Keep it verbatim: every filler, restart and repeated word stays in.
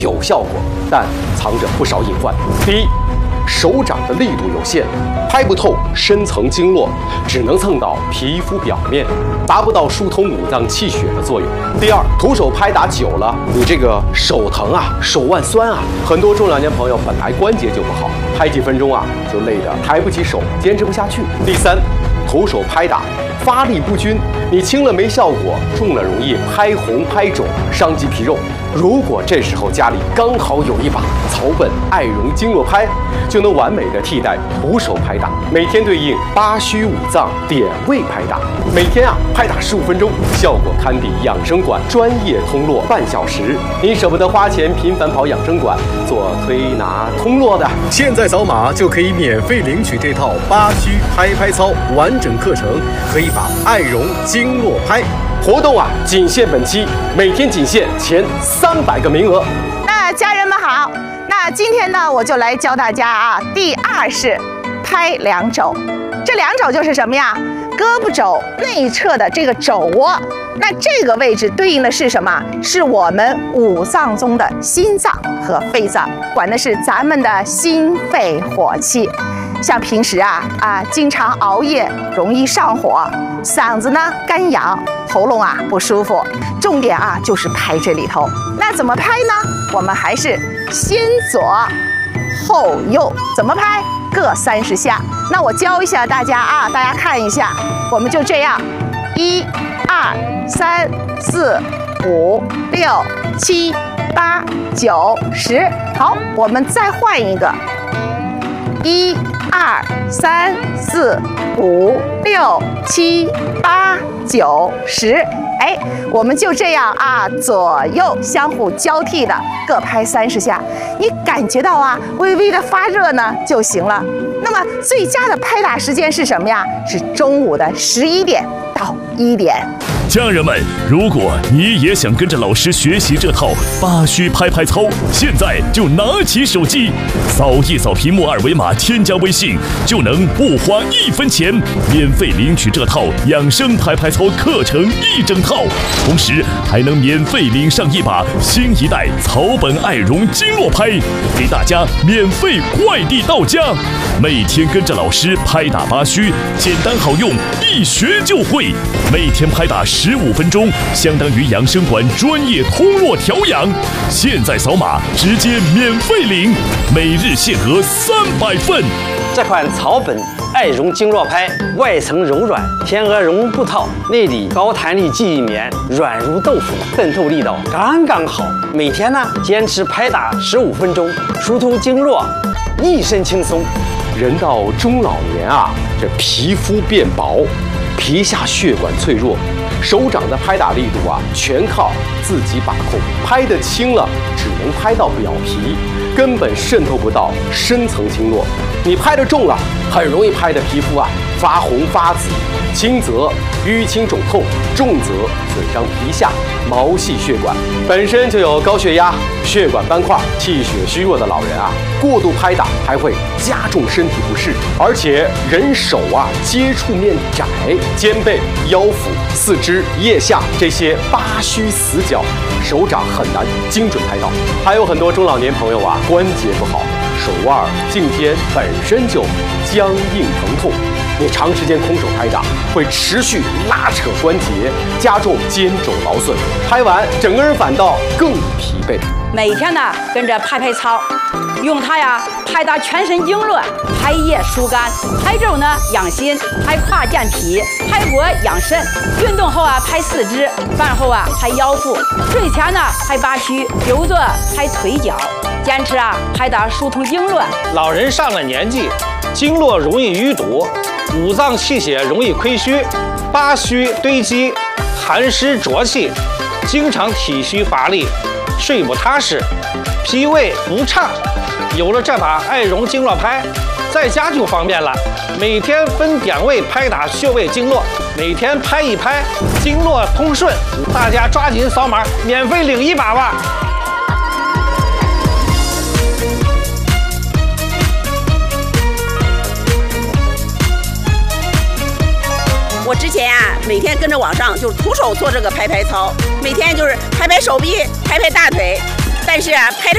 有效果，但藏着不少隐患。第一，手掌的力度有限，拍不透深层经络，只能蹭到皮肤表面，达不到疏通五脏气血的作用。第二，徒手拍打久了，你这个手疼啊，手腕酸啊，很多中老年朋友本来关节就不好，拍几分钟啊就累得抬不起手，坚持不下去。第三，徒手拍打发力不均，你轻了没效果，重了容易拍红拍肿，伤及皮肉。如果这时候家里刚好有一把草本艾绒经络拍，就能完美的替代徒手拍打，每天对应八虚五脏点位拍打，每天啊拍打十五分钟，效果堪比养生馆专业通络半小时。你舍不得花钱频繁跑养生馆做推拿通络的， 现在扫码就可以免费领取这套八虚拍拍操完整课程和一把艾绒经络拍。 活动啊仅限本期，每天仅限前三百个名额。 那家人们好，那今天呢我就来教大家啊，第二式拍两肘。这两肘就是什么呀？胳膊肘内侧的这个肘窝，那这个位置对应的是什么？是我们五脏中的心脏和肺脏，管的是咱们的心肺火气。像平时啊啊经常熬夜，容易上火，嗓子呢干痒，喉咙啊不舒服，重点啊就是拍这里头。那怎么拍呢？我们还是先左后右，怎么拍？各三十下。那我教一下大家啊，大家看一下，我们就这样，一、二、三、四、五、六、七、八、九、十。好，我们再换一个，一、二、三、四、五、六、七、八、九、十。哎，我们就这样啊，左右相互交替的各拍三十下，你感觉到啊微微的发热呢就行了。那么最佳的拍打时间是什么呀？是中午的十一点到一点。 家人们，如果你也想跟着老师学习这套八虚拍拍操，现在就拿起手机，扫一扫屏幕二维码，添加微信，就能不花一分钱，免费领取这套养生拍拍操课程一整套，同时还能免费领上一把新一代草本艾绒经络拍，给大家免费快递到家。每天跟着老师拍打八虚，简单好用，一学就会。每天拍打十五分钟，相当于养生馆专业通络调养。现在扫码直接免费领，每日限额三百份。 这款草本艾绒经络拍，外层柔软，天鹅绒布套，内里高弹力记忆棉，软如豆腐，渗透力道刚刚好。每天呢，坚持拍打十五分钟，疏通经络，一身轻松。 人到中老年啊，这皮肤变薄，皮下血管脆弱，手掌的拍打力度啊，全靠自己把控。拍得轻了，只能拍到表皮，根本渗透不到深层经络。你拍得重了，很容易拍得皮肤啊发红发紫，轻则淤青肿痛，重则损伤皮下毛细血管。本身就有高血压、血管斑块、气血虚弱的老人啊，过度拍打还会加重身体不适。而且人手啊接触面窄，肩背、腰腹、四肢、腋下这些八虚死角，手掌很难精准拍到。还有很多中老年朋友啊，关节不好，手腕、颈肩本身就僵硬疼痛，你长时间空手拍打会持续拉扯关节，加重肩肘劳损，拍完整个人反倒更疲惫。 每天呢跟着拍拍操，用它呀拍打全身经络，拍腋疏肝，拍肘呢养心，拍胯健脾，拍脖养肾。运动后啊拍四肢，饭后啊拍腰腹，睡前呢拍八虚，久坐拍腿脚。坚持啊拍打疏通经络。 老人上了年纪，经络容易淤堵，五脏气血容易亏虚，八虚堆积，寒湿浊气，经常体虚乏力，睡不踏实，脾胃不畅。有了这把艾绒经络拍，在家就方便了。每天分点位拍打穴位经络，每天拍一拍，经络通顺。大家抓紧扫码，免费领一把吧。 我之前啊，每天跟着网上就是徒手做这个拍拍操，每天就是拍拍手臂、拍拍大腿，但是啊，拍着